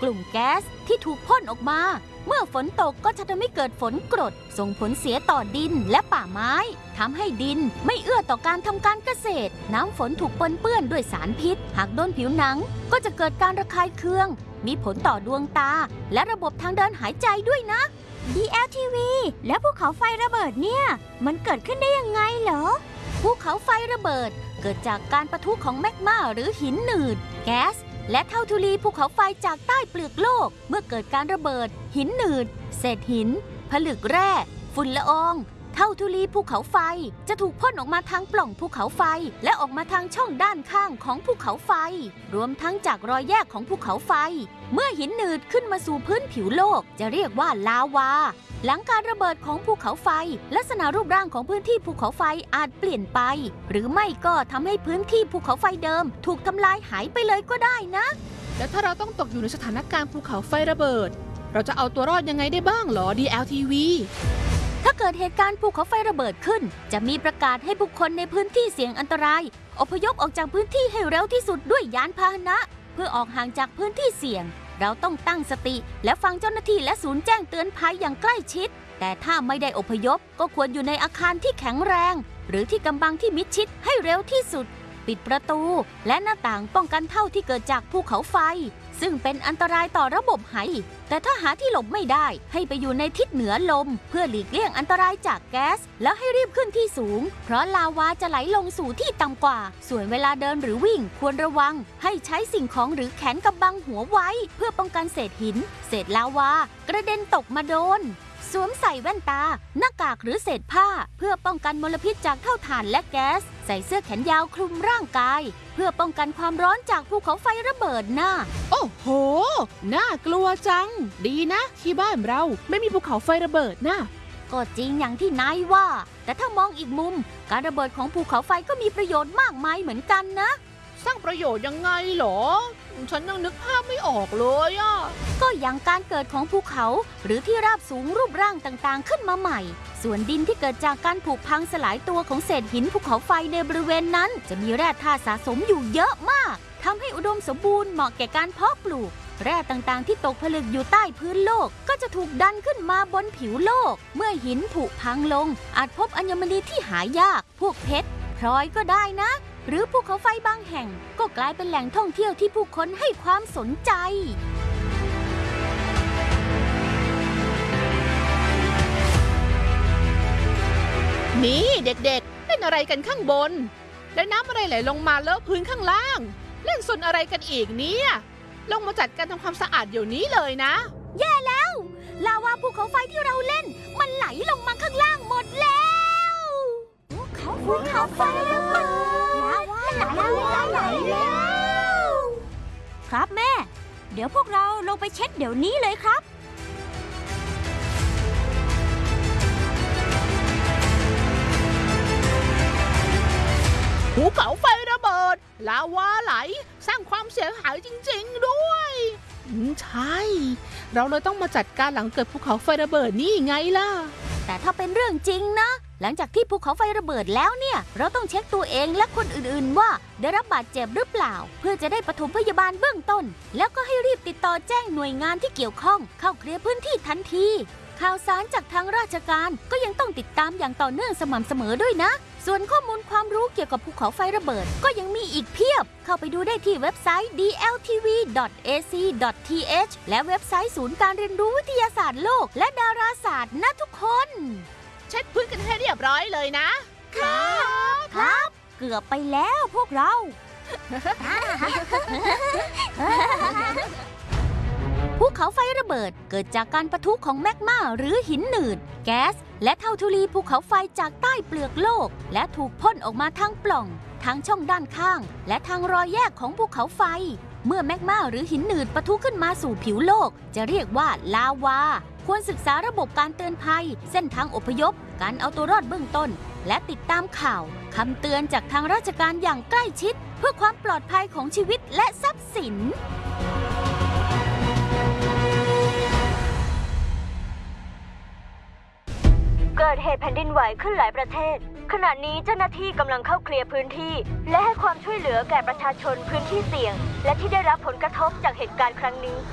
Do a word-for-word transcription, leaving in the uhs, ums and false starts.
ลุ่มแก๊สที่ถูกพ่นออกมาเมื่อฝนตกก็จะทำให้เกิดฝนกรดส่งผลเสียต่อดินและป่าไม้ทำให้ดินไม่เอื้อต่อการทำการเกษตรน้ำฝนถูกปนเปื้อนด้วยสารพิษหากโดนผิวหนังก็จะเกิดการระคายเคืองมีผลต่อดวงตาและระบบทางเดินหายใจด้วยนะดี แอล ที วี แล้วภูเขาไฟระเบิดเนี่ยมันเกิดขึ้นได้ยังไงเหรอภูเขาไฟระเบิดเกิดจากการปะทุของแมกมาหรือหินหนืดแก๊สและเท่าธุลีภูเขาไฟจากใต้เปลือกโลกเมื่อเกิดการระเบิดหินหนืดเศษหินผลึกแร่ฝุ่นละอองเท่าธุลีภูเขาไฟจะถูกพ่นออกมาทางปล่องภูเขาไฟและออกมาทางช่องด้านข้างของภูเขาไฟรวมทั้งจากรอยแยกของภูเขาไฟเมื่อหินหนืดขึ้นมาสู่พื้นผิวโลกจะเรียกว่าลาวาหลังการระเบิดของภูเขาไฟลักษณะรูปร่างของพื้นที่ภูเขาไฟอาจเปลี่ยนไปหรือไม่ก็ทำให้พื้นที่ภูเขาไฟเดิมถูกทำลายหายไปเลยก็ได้นะแล้วถ้าเราต้องตกอยู่ในสถานการณ์ภูเขาไฟระเบิดเราจะเอาตัวรอดยังไงได้บ้างหรอ ดี แอล ที วีถ้าเกิดเหตุการณ์ภูเขาไฟระเบิดขึ้นจะมีประกาศให้บุคคลในพื้นที่เสี่ยงอันตรายอพยพออกจากพื้นที่ให้เร็วที่สุดด้วยยานพาหนะเพื่อออกห่างจากพื้นที่เสี่ยงเราต้องตั้งสติและฟังเจ้าหน้าที่และศูนย์แจ้งเตือนภัยอย่างใกล้ชิดแต่ถ้าไม่ได้อพยพก็ควรอยู่ในอาคารที่แข็งแรงหรือที่กำบังที่มิดชิดให้เร็วที่สุดปิดประตูและหน้าต่างป้องกันเท่าที่เกิดจากภูเขาไฟซึ่งเป็นอันตรายต่อระบบหายแต่ถ้าหาที่หลบไม่ได้ให้ไปอยู่ในทิศเหนือลมเพื่อหลีกเลี่ยงอันตรายจากแก๊สแล้วให้รีบขึ้นที่สูงเพราะลาวาจะไหลลงสู่ที่ต่ำกว่าส่วนเวลาเดินหรือวิ่งควรระวังให้ใช้สิ่งของหรือแขนกำบังหัวไว้เพื่อป้องกันเศษหินเศษลาวากระเด็นตกมาโดนสวมใส่แว่นตาหน้ากากหรือเศษผ้าเพื่อป้องกันมลพิษจากเท่าถ่านและแก๊สใส่เสื้อแขนยาวคลุมร่างกายเพื่อป้องกันความร้อนจากภูเขาไฟระเบิดน่ะโอ้โหน่ากลัวจังดีนะที่บ้านเราไม่มีภูเขาไฟระเบิดนะก็จริงอย่างที่นายว่าแต่ถ้ามองอีกมุมการระเบิดของภูเขาไฟก็มีประโยชน์มากมายเหมือนกันนะสร้างประโยชน์ยังไงหรอฉันยังนึกภาพไม่ออกเลยอ่ะก็อย่างการเกิดของภูเขาหรือที่ราบสูงรูปร่างต่างๆขึ้นมาใหม่ส่วนดินที่เกิดจากการผุพังสลายตัวของเศษหินภูเขาไฟในบริเวณนั้นจะมีแร่ธาตุสะสมอยู่เยอะมากทำให้อุดมสมบูรณ์เหมาะแก่การเพาะปลูกแร่ต่างๆที่ตกผลึกอยู่ใต้พื้นโลกก็จะถูกดันขึ้นมาบนผิวโลกเมื่อหินผุพังลงอาจพบอัญมณีที่หายากพวกเพชรพลอยก็ได้นะหรือภูเขาไฟบางแห่งก็กลายเป็นแหล่งท่องเที่ยวที่ผู้คนให้ความสนใจนี่เด็กๆเล่นอะไรกันข้างบนและน้ำอะไรไหลลงมาเลอะพื้นข้างล่างเล่นสนอะไรกันอีกเนี่ยลงมาจัดการทำความสะอาดเดี๋ยวนี้เลยนะแย่แล้วลาวาภูเขาไฟที่เราเล่นมันไหลลงมาข้างล่างหมดแล้วภูเขาไฟระเบิดลาวาไหลไหลแล้วครับแม่เดี๋ยวพวกเราลงไปเช็ดเดี๋ยวนี้เลยครับภูเขาไฟระเบิดลาวาไหลสร้างความเสียหายจริงๆด้วยใช่เราเลยต้องมาจัดการหลังเกิดภูเขาไฟระเบิดนี่ไงล่ะแต่ถ้าเป็นเรื่องจริงนะหลังจากที่ภูเขาไฟระเบิดแล้วเนี่ยเราต้องเช็คตัวเองและคนอื่นๆว่าได้รับบาดเจ็บหรือเปล่าเพื่อจะได้ปฐมพยาบาลเบื้องต้นแล้วก็ให้รีบติดต่อแจ้งหน่วยงานที่เกี่ยวข้องเข้าเคลียร์พื้นที่ทันทีข่าวสารจากทางราชการก็ยังต้องติดตามอย่างต่อเนื่องสม่ำเสมอด้วยนะส่วนข้อมูลความรู้เกี่ยวกับภูเขาไฟระเบิดก็ยังมีอีกเพียบเข้าไปดูได้ที่เว็บไซต์ ดี แอล ที วี ดอท เอ ซี ดอท ที เอช และเว็บไซต์ศูนย์การเรียนรู้วิทยาศาสตร์โลกและดาราศาสตร์นะทุกคนเช็ดพื้นกันให้เรียบร้อยเลยนะครับครับเกือบไปแล้วพวกเราภูเขาไฟระเบิดเกิดจากการปะทุของแมกมาหรือหินหนืดแก๊สและเท่าธุลีภูเขาไฟจากใต้เปลือกโลกและถูกพ่นออกมาทางปล่องทางช่องด้านข้างและทางรอยแยกของภูเขาไฟเมื่อแมกมาหรือหินหนืดปะทุขึ้นมาสู่ผิวโลกจะเรียกว่าลาวาควรศึกษาระบบการเตือนภัยเส้นทางอพยพการเอาตัวรอดเบื้องต้นและติดตามข่าวคำเตือนจากทางราชการอย่างใกล้ชิดเพื่อความปลอดภัยของชีวิตและทรัพย์สินเกิดเหตุแผ่นดินไหวขึ้นหลายประเทศขณะนี้เจ้าหน้าที่กำลังเข้าเคลียร์พื้นที่และให้ความช่วยเหลือแก่ประชาชนพื้นที่เสี่ยงและที่ได้รับผลกระทบจากเหตุการณ์ครั้งนี้